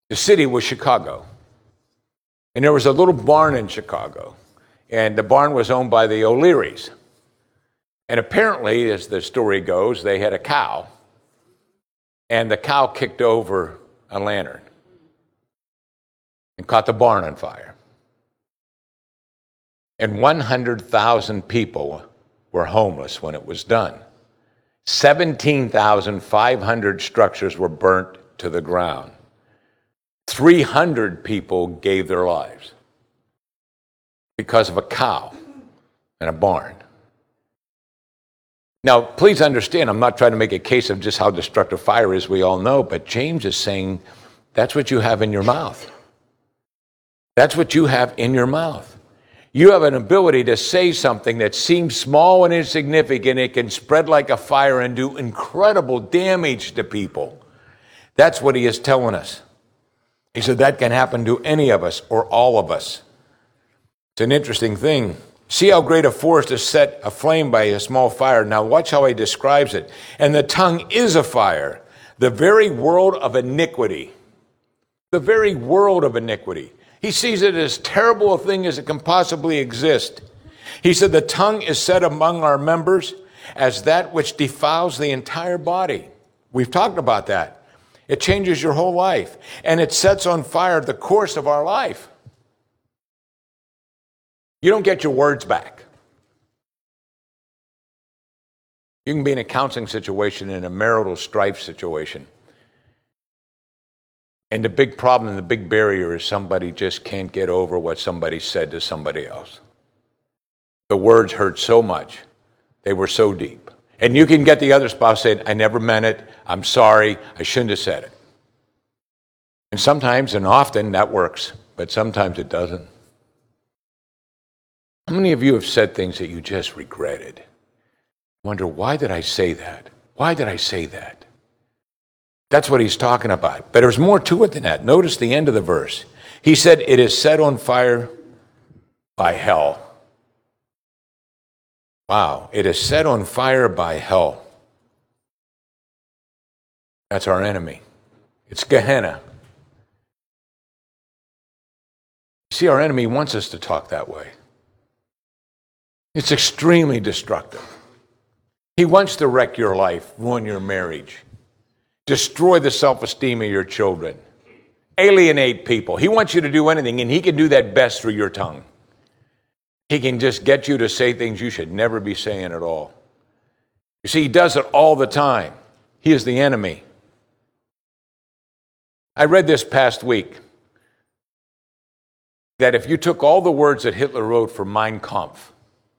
The city was Chicago. And there was a little barn in Chicago. And the barn was owned by the O'Learys. And apparently, as the story goes, they had a cow. And the cow kicked over a lantern and caught the barn on fire. And 100,000 people were homeless when it was done. 17,500 structures were burnt to the ground. 300 people gave their lives because of a cow and a barn. Now, please understand, I'm not trying to make a case of just how destructive fire is, we all know, but James is saying that's what you have in your mouth. That's what you have in your mouth. You have an ability to say something that seems small and insignificant. It can spread like a fire and do incredible damage to people. That's what he is telling us. He said that can happen to any of us or all of us. It's an interesting thing. See how great a forest is set aflame by a small fire. Now watch how he describes it. And the tongue is a fire, the very world of iniquity. The very world of iniquity. He sees it as terrible a thing as it can possibly exist. He said the tongue is set among our members as that which defiles the entire body. We've talked about that. It changes your whole life, and it sets on fire the course of our life. You don't get your words back. You can be in a counseling situation, in a marital strife situation. And the big problem, the big barrier is somebody just can't get over what somebody said to somebody else. The words hurt so much. They were so deep. And you can get the other spouse saying, I never meant it. I'm sorry. I shouldn't have said it. And sometimes and often that works, but sometimes it doesn't. How many of you have said things that you just regretted? Wonder, why did I say that? Why did I say that? That's what he's talking about. But there's more to it than that. Notice the end of the verse. He said, it is set on fire by hell. Wow. It is set on fire by hell. That's our enemy. It's Gehenna. See, our enemy wants us to talk that way. It's extremely destructive. He wants to wreck your life, ruin your marriage, destroy the self-esteem of your children, alienate people. He wants you to do anything, and he can do that best through your tongue. He can just get you to say things you should never be saying at all. You see, he does it all the time. He is the enemy. I read this past week that if you took all the words that Hitler wrote for Mein Kampf,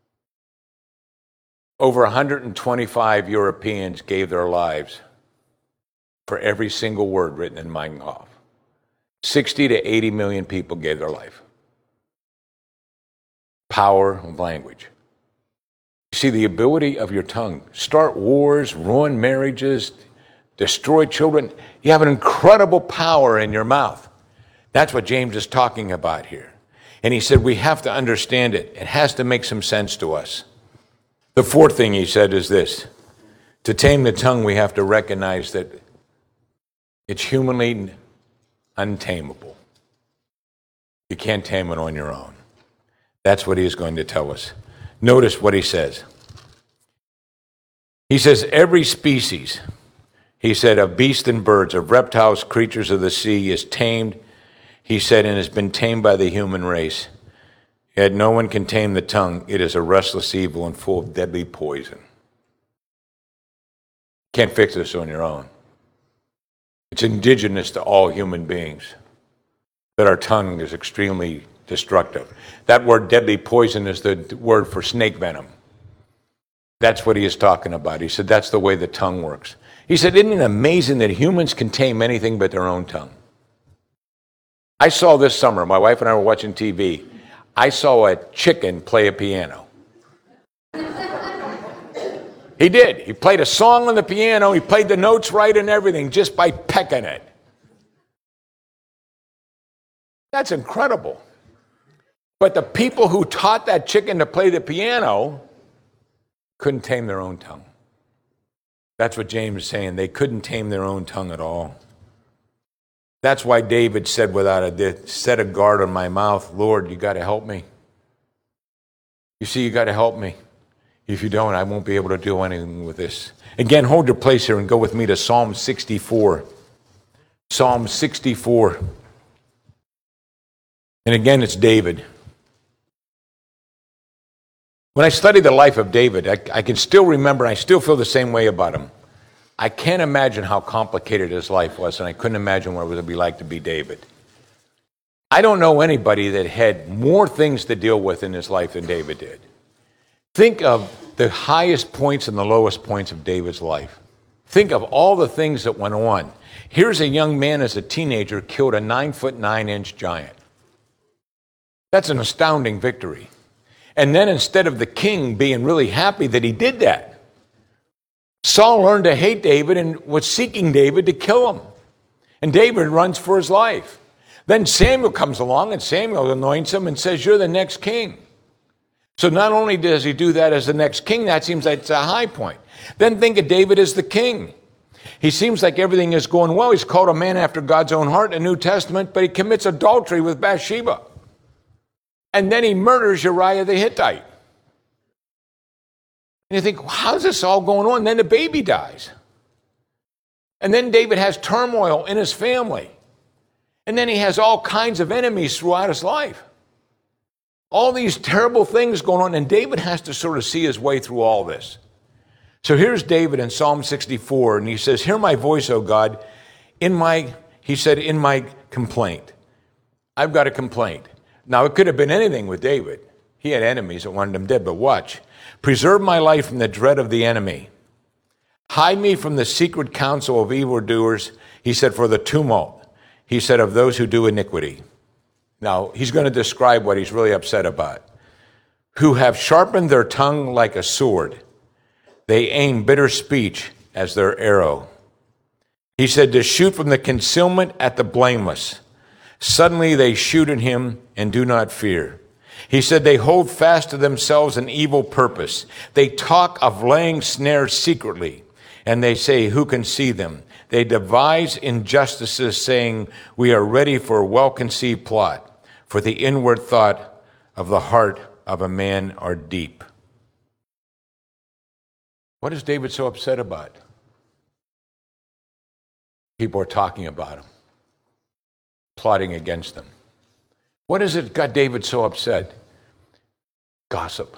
over 125 Europeans gave their lives for every single word written in Mein Kampf. 60 to 80 million people gave their life. Power of language. You see, the ability of your tongue. Start wars, ruin marriages, destroy children. You have an incredible power in your mouth. That's what James is talking about here. And he said we have to understand it. It has to make some sense to us. The fourth thing he said is this. To tame the tongue, we have to recognize that it's humanly untamable. You can't tame it on your own. That's what he is going to tell us. Notice what he says. He says, every species, he said, of beasts and birds, of reptiles, creatures of the sea is tamed, he said, and has been tamed by the human race. Yet no one can tame the tongue. It is a restless evil and full of deadly poison. Can't fix this on your own. It's indigenous to all human beings that our tongue is extremely destructive. That word deadly poison is the word for snake venom. That's what he is talking about. He said that's the way the tongue works. He said, isn't it amazing that humans can tame anything but their own tongue? I saw this summer, my wife and I were watching TV. I saw a chicken play a piano. He did. He played a song on the piano. He played the notes right and everything just by pecking it. That's incredible. But the people who taught that chicken to play the piano couldn't tame their own tongue. That's what James is saying. They couldn't tame their own tongue at all. That's why David said set a guard on my mouth. Lord, you got to help me. You see, you got to help me. If you don't, I won't be able to do anything with this. Again, hold your place here and go with me to Psalm 64. Psalm 64. And again, it's David. When I study the life of David, I can still remember, I still feel the same way about him. I can't imagine how complicated his life was, and I couldn't imagine what it would be like to be David. I don't know anybody that had more things to deal with in his life than David did. Think of the highest points and the lowest points of David's life. Think of all the things that went on. Here's a young man as a teenager killed a 9'9" giant. That's an astounding victory. And then instead of the king being really happy that he did that, Saul learned to hate David and was seeking David to kill him. And David runs for his life. Then Samuel comes along and Samuel anoints him and says, you're the next king. So not only does he do that as the next king, that seems like it's a high point. Then think of David as the king. He seems like everything is going well. He's called a man after God's own heart in the New Testament, but he commits adultery with Bathsheba. And then he murders Uriah the Hittite. And you think, how's this all going on? And then the baby dies. And then David has turmoil in his family. And then he has all kinds of enemies throughout his life. All these terrible things going on, and David has to sort of see his way through all this. So here's David in Psalm 64, and he says, hear my voice, O God, in my complaint. I've got a complaint. Now, it could have been anything with David. He had enemies that wanted him dead, but watch. Preserve my life from the dread of the enemy. Hide me from the secret counsel of evildoers, he said, for the tumult, he said, of those who do iniquity. Now, he's going to describe what he's really upset about. Who have sharpened their tongue like a sword. They aim bitter speech as their arrow. He said to shoot from the concealment at the blameless. Suddenly they shoot at him and do not fear. He said they hold fast to themselves an evil purpose. They talk of laying snares secretly, and they say, who can see them? They devise injustices, saying, we are ready for a well-conceived plot, for the inward thought of the heart of a man are deep. What is David so upset about? People are talking about him, plotting against him. What is it got David so upset? Gossip.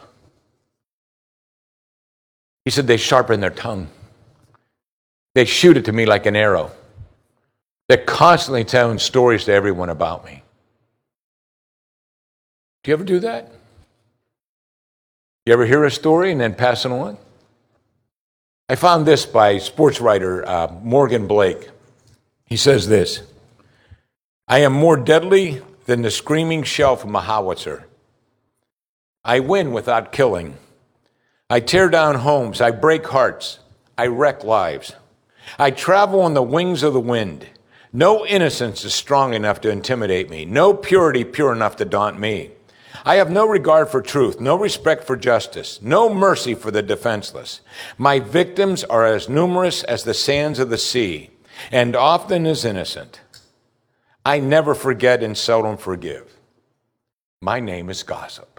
He said they sharpen their tongue. They shoot it to me like an arrow. They're constantly telling stories to everyone about me. Do you ever do that? You ever hear a story and then pass it on? I found this by sports writer Morgan Blake. He says this, I am more deadly than the screaming shell from a howitzer. I win without killing. I tear down homes. I break hearts. I wreck lives. I travel on the wings of the wind. No innocence is strong enough to intimidate me. No purity pure enough to daunt me. I have no regard for truth, no respect for justice, no mercy for the defenseless. My victims are as numerous as the sands of the sea, and often as innocent. I never forget and seldom forgive. My name is gossip.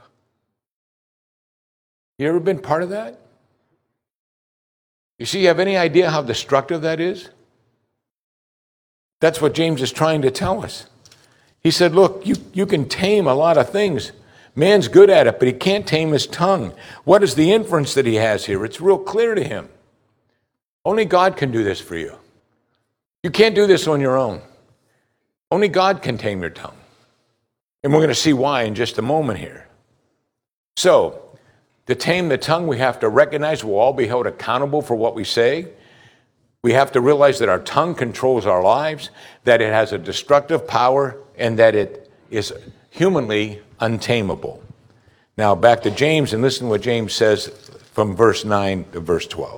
You ever been part of that? You see, you have any idea how destructive that is? That's what James is trying to tell us. He said, look, you can tame a lot of things. Man's good at it, but he can't tame his tongue. What is the inference that he has here? It's real clear to him. Only God can do this for you. You can't do this on your own. Only God can tame your tongue. And we're going to see why in just a moment here. So, to tame the tongue, we have to recognize we'll all be held accountable for what we say. We have to realize that our tongue controls our lives, that it has a destructive power, and that it is humanly untamable. Now, back to James, and listen to what James says from verse 9 to verse 12.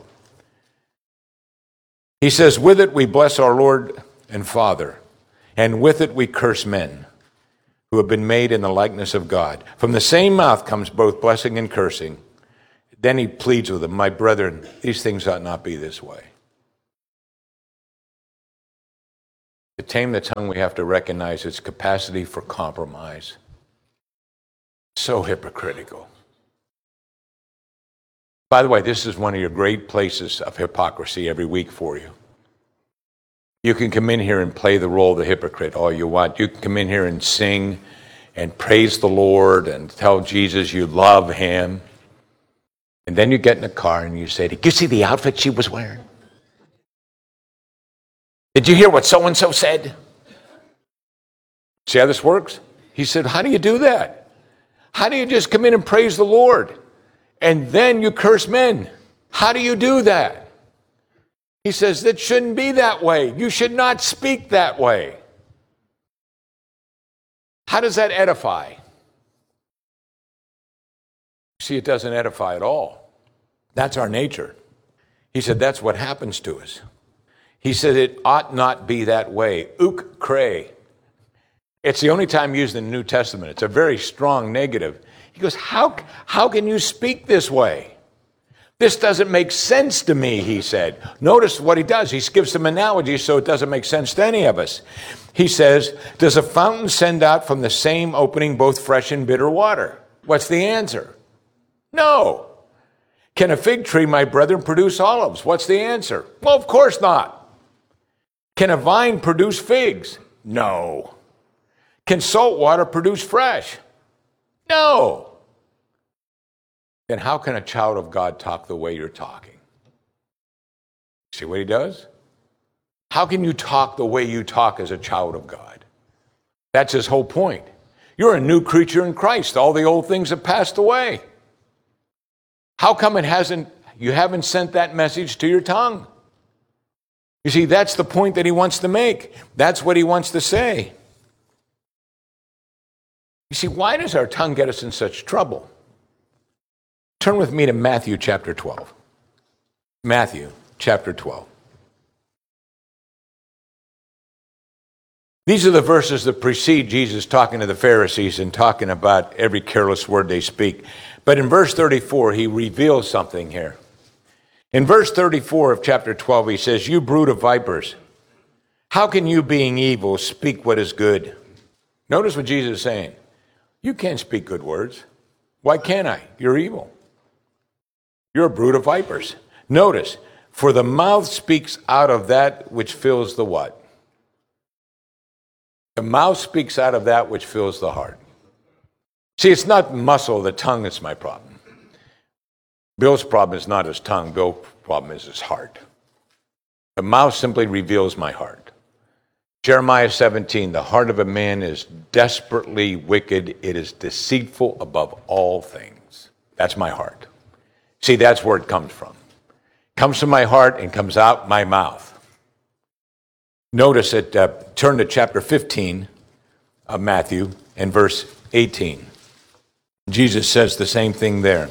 He says, with it we bless our Lord and Father, and with it we curse men who have been made in the likeness of God. From the same mouth comes both blessing and cursing. Then he pleads with them, my brethren, these things ought not be this way. To tame the tongue, we have to recognize its capacity for compromise. So hypocritical. By the way, this is one of your great places of hypocrisy every week for you. You can come in here and play the role of the hypocrite all you want. You can come in here and sing and praise the Lord and tell Jesus you love him. And then you get in the car and you say, did you see the outfit she was wearing? Did you hear what so-and-so said? See how this works? He said, how do you do that? How do you just come in and praise the Lord and then you curse men? How do you do that? He says, it shouldn't be that way. You should not speak that way. How does that edify? See, it doesn't edify at all. That's our nature. He said, that's what happens to us. He said, it ought not be that way. Uk cray. It's the only time used in the New Testament. It's a very strong negative. He goes, how can you speak this way? This doesn't make sense to me, he said. Notice what he does. He gives some analogies so it doesn't make sense to any of us. He says, does a fountain send out from the same opening both fresh and bitter water? What's the answer? No. Can a fig tree, my brethren, produce olives? What's the answer? Well, of course not. Can a vine produce figs? No. Can salt water produce fresh? No. Then how can a child of God talk the way you're talking? See what he does? How can you talk the way you talk as a child of God? That's his whole point. You're a new creature in Christ. All the old things have passed away. How come you haven't sent that message to your tongue? You see, that's the point that he wants to make. That's what he wants to say. You see, why does our tongue get us in such trouble? Turn with me to Matthew chapter 12. Matthew chapter 12. These are the verses that precede Jesus talking to the Pharisees and talking about every careless word they speak. But in verse 34, he reveals something here. In verse 34 of chapter 12, he says, you brood of vipers, how can you, being evil, speak what is good? Notice what Jesus is saying. You can't speak good words. Why can't I? You're evil. You're a brood of vipers. Notice, for the mouth speaks out of that which fills the what? The mouth speaks out of that which fills the heart. See, it's not muscle, the tongue that's my problem. Bill's problem is not his tongue. Bill's problem is his heart. The mouth simply reveals my heart. Jeremiah 17, the heart of a man is desperately wicked. It is deceitful above all things. That's my heart. See, that's where it comes from. It comes from my heart and comes out my mouth. Notice it, turn to chapter 15 of Matthew and verse 18. Jesus says the same thing there,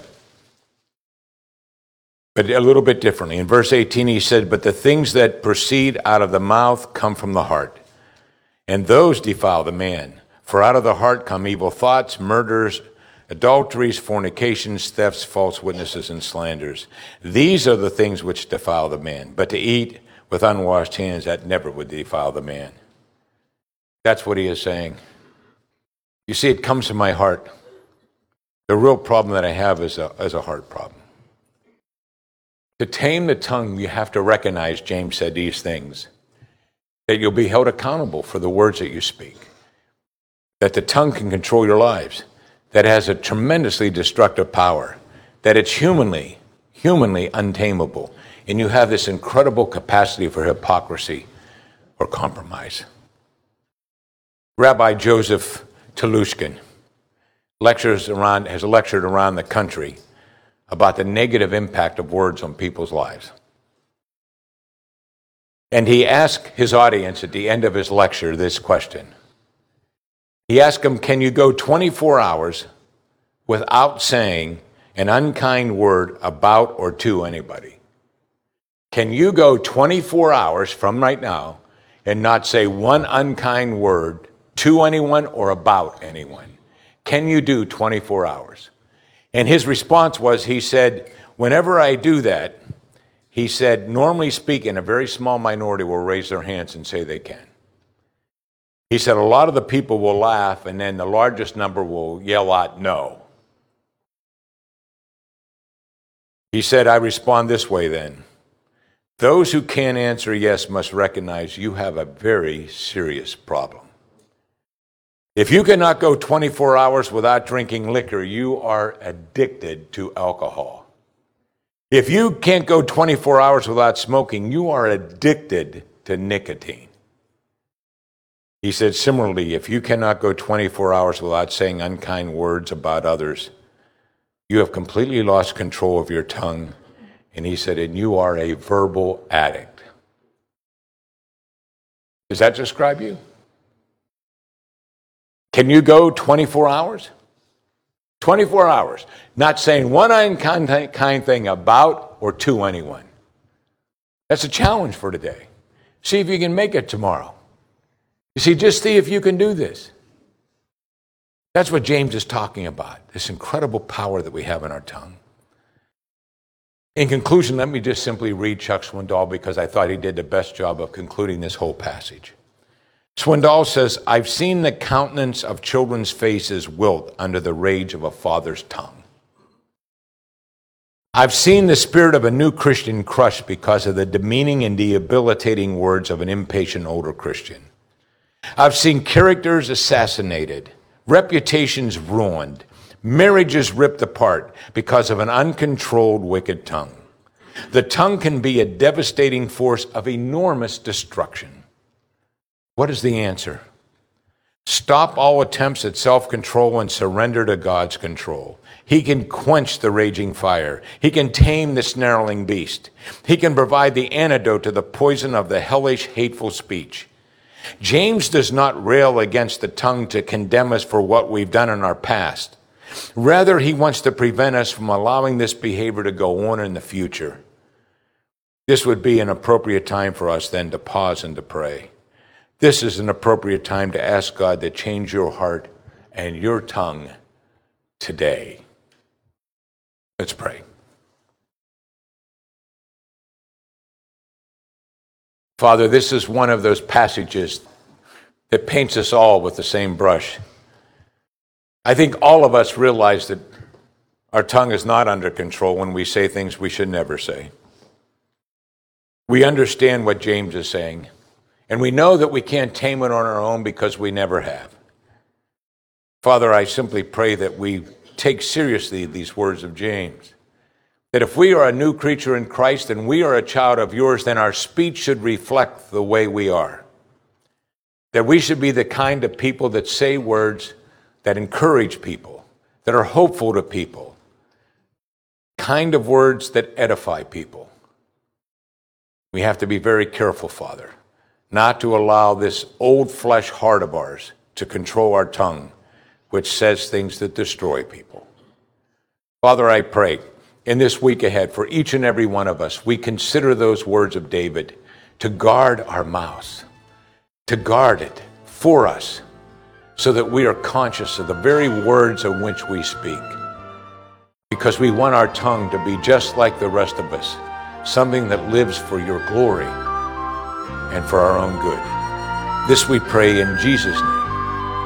but a little bit differently. In verse 18, he said, but the things that proceed out of the mouth come from the heart, and those defile the man. For out of the heart come evil thoughts, murders, adulteries, fornications, thefts, false witnesses, and slanders. These are the things which defile the man. But to eat with unwashed hands, that never would defile the man. That's what he is saying. You see, it comes from my heart. The real problem that I have is a heart problem. To tame the tongue, you have to recognize, James said these things, that you'll be held accountable for the words that you speak, that the tongue can control your lives, that it has a tremendously destructive power, that it's humanly untamable, and you have this incredible capacity for hypocrisy or compromise. Rabbi Joseph Telushkin has lectured around the country about the negative impact of words on people's lives. And he asked his audience at the end of his lecture this question. He asked them, can you go 24 hours without saying an unkind word about or to anybody? Can you go 24 hours from right now and not say one unkind word to anyone or about anyone? Can you do 24 hours? And his response was, he said, whenever I do that, he said, normally speaking, a very small minority will raise their hands and say they can. He said, a lot of the people will laugh, and then the largest number will yell out no. He said, I respond this way then. Those who can't answer yes must recognize you have a very serious problem. If you cannot go 24 hours without drinking liquor, you are addicted to alcohol. If you can't go 24 hours without smoking, you are addicted to nicotine. He said, similarly, if you cannot go 24 hours without saying unkind words about others, you have completely lost control of your tongue. And he said, and you are a verbal addict. Does that describe you? Can you go 24 hours? 24 hours, not saying one unkind thing about or to anyone. That's a challenge for today. See if you can make it tomorrow. You see, just see if you can do this. That's what James is talking about, this incredible power that we have in our tongue. In conclusion, let me just simply read Chuck Swindoll because I thought he did the best job of concluding this whole passage. Swindoll says, I've seen the countenance of children's faces wilt under the rage of a father's tongue. I've seen the spirit of a new Christian crushed because of the demeaning and debilitating words of an impatient older Christian. I've seen characters assassinated, reputations ruined, marriages ripped apart because of an uncontrolled wicked tongue. The tongue can be a devastating force of enormous destruction. What is the answer? Stop all attempts at self-control and surrender to God's control. He can quench the raging fire. He can tame the snarling beast. He can provide the antidote to the poison of the hellish, hateful speech. James does not rail against the tongue to condemn us for what we've done in our past. Rather, he wants to prevent us from allowing this behavior to go on in the future. This would be an appropriate time for us then to pause and to pray. This is an appropriate time to ask God to change your heart and your tongue today. Let's pray. Father, this is one of those passages that paints us all with the same brush. I think all of us realize that our tongue is not under control when we say things we should never say. We understand what James is saying. And we know that we can't tame it on our own because we never have. Father, I simply pray that we take seriously these words of James. That if we are a new creature in Christ and we are a child of yours, then our speech should reflect the way we are. That we should be the kind of people that say words that encourage people, that are hopeful to people, kind of words that edify people. We have to be very careful, Father, not to allow this old flesh heart of ours to control our tongue, which says things that destroy people. Father, I pray in this week ahead for each and every one of us, we consider those words of David to guard our mouths, to guard it for us, so that we are conscious of the very words of which we speak. Because we want our tongue to be just like the rest of us, something that lives for your glory and for our own good. This we pray in Jesus' name.